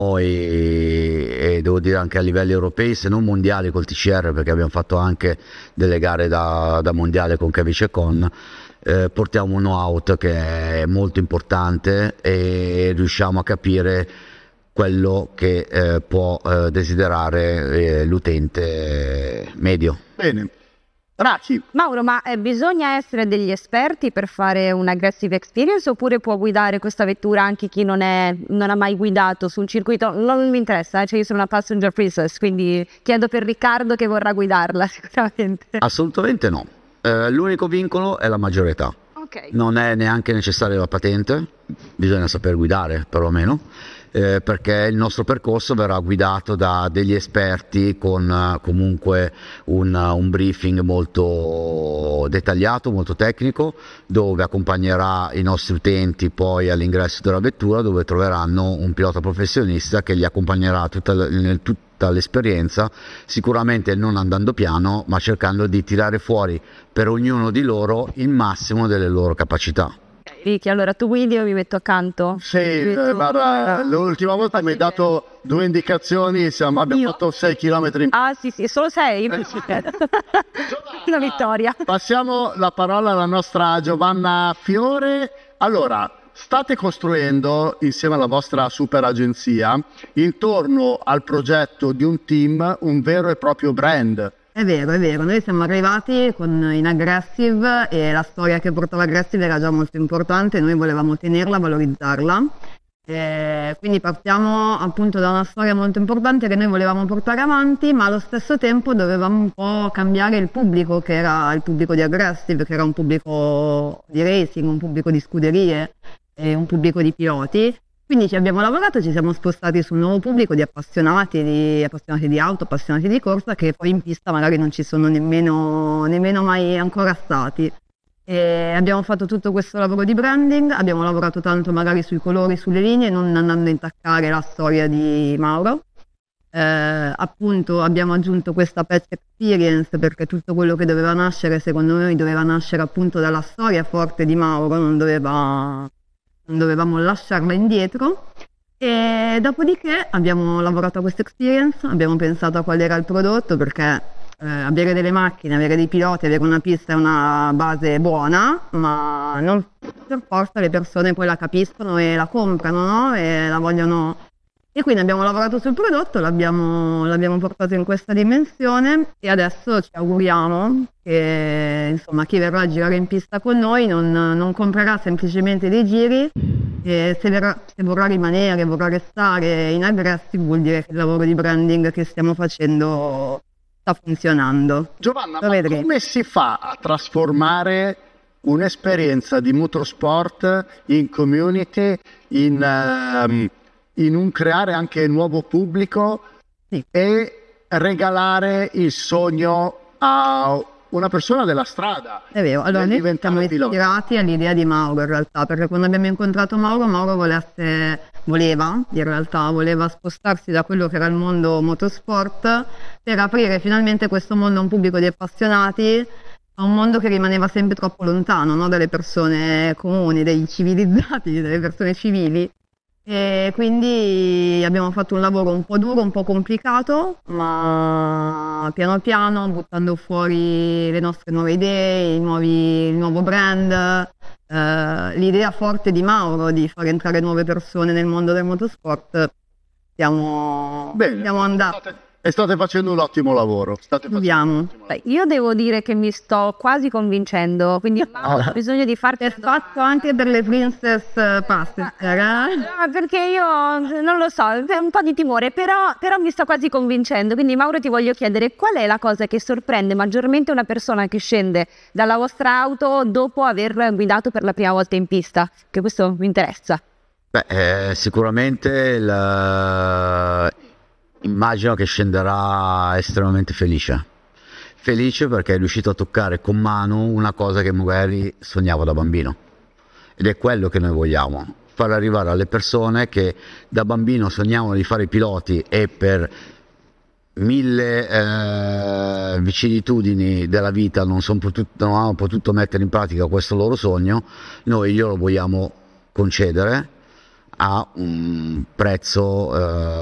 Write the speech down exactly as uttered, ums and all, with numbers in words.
e, e devo dire anche a livelli europei, se non mondiali col T C R, perché abbiamo fatto anche delle gare da, da mondiale con Kavic e Con, eh, portiamo un know-out che è molto importante e riusciamo a capire quello che eh, può eh, desiderare eh, l'utente medio. Bene. Rachi. Mauro, ma eh, bisogna essere degli esperti per fare un aggressive experience oppure può guidare questa vettura anche chi non, è, non ha mai guidato su un circuito? Non mi interessa, eh, cioè io sono una passenger princess, quindi chiedo per Riccardo che vorrà guidarla sicuramente. Assolutamente no, eh, l'unico vincolo è la maggiore età. Okay. Non è neanche necessaria la patente, bisogna saper guidare perlomeno. Eh, perché il nostro percorso verrà guidato da degli esperti con uh, comunque un, uh, un briefing molto dettagliato, molto tecnico, dove accompagnerà i nostri utenti poi all'ingresso della vettura, dove troveranno un pilota professionista che li accompagnerà tutta, nel, tutta l'esperienza, sicuramente non andando piano, ma cercando di tirare fuori per ognuno di loro il massimo delle loro capacità. Ricky, allora tu guidi o mi metto accanto? Sì, eh, guarda, l'ultima volta mi hai dato due indicazioni, siamo, abbiamo Io? fatto sei chilometri. Ah sì sì, solo sei? Eh, sì. Una vittoria. Passiamo la parola alla nostra Giovanna Fiore. Allora, state costruendo insieme alla vostra super agenzia intorno al progetto di un team un vero e proprio brand. È vero, è vero, noi siamo arrivati con in Aggressive e la storia che portava Aggressive era già molto importante, noi volevamo tenerla, valorizzarla, e quindi partiamo appunto da una storia molto importante che noi volevamo portare avanti, ma allo stesso tempo dovevamo un po' cambiare il pubblico, che era il pubblico di Aggressive, che era un pubblico di racing, un pubblico di scuderie e un pubblico di piloti. Quindi ci abbiamo lavorato, ci siamo spostati su un nuovo pubblico di appassionati, di appassionati di auto, appassionati di corsa, che poi in pista magari non ci sono nemmeno, nemmeno mai ancora stati. E abbiamo fatto tutto questo lavoro di branding, abbiamo lavorato tanto magari sui colori, sulle linee, non andando a intaccare la storia di Mauro. Eh, appunto abbiamo aggiunto questa patch experience perché tutto quello che doveva nascere, secondo noi, doveva nascere appunto dalla storia forte di Mauro, non doveva... non dovevamo lasciarla indietro, e dopodiché abbiamo lavorato a questa experience, abbiamo pensato a qual era il prodotto, perché eh, avere delle macchine, avere dei piloti, avere una pista è una base buona, ma non per forza le persone poi la capiscono e la comprano, no? E la vogliono. E quindi abbiamo lavorato sul prodotto, l'abbiamo l'abbiamo portato in questa dimensione e adesso ci auguriamo che insomma chi verrà a girare in pista con noi non, non comprerà semplicemente dei giri, e se, verrà, se vorrà rimanere, vorrà restare in Aggressive, vuol dire che il lavoro di branding che stiamo facendo sta funzionando. Giovanna, ma come si fa a trasformare un'esperienza di motorsport in community, in... Um, in un creare anche nuovo pubblico, sì, e regalare il sogno a una persona della strada? È vero, allora noi siamo ispirati all'idea di Mauro in realtà, perché quando abbiamo incontrato Mauro, Mauro volesse, voleva, in realtà voleva spostarsi da quello che era il mondo motorsport per aprire finalmente questo mondo a un pubblico di appassionati, a un mondo che rimaneva sempre troppo lontano, no? Dalle persone comuni, dei civilizzati, delle persone civili. E quindi abbiamo fatto un lavoro un po' duro, un po' complicato, ma piano piano, buttando fuori le nostre nuove idee, i nuovi, il nuovo brand, eh, l'idea forte di Mauro di far entrare nuove persone nel mondo del motorsport, stiamo, stiamo andando. E state facendo un ottimo lavoro. State Dobbiamo. Beh, io devo dire che mi sto quasi convincendo, quindi Mauro, ho bisogno di farti è fatto anche per le princess passenger, eh? No, perché io non lo so, è un po' di timore, però, però mi sto quasi convincendo. Quindi Mauro, ti voglio chiedere qual è la cosa che sorprende maggiormente una persona che scende dalla vostra auto dopo aver guidato per la prima volta in pista, che questo mi interessa. Beh, eh, sicuramente la... immagino che scenderà estremamente felice. Felice perché è riuscito a toccare con mano una cosa che magari sognavo da bambino. Ed è quello che noi vogliamo, far arrivare alle persone che da bambino sognavano di fare i piloti e per mille eh, vicissitudini della vita non, son potuto, non hanno potuto mettere in pratica questo loro sogno. Noi glielo vogliamo concedere, a un prezzo eh,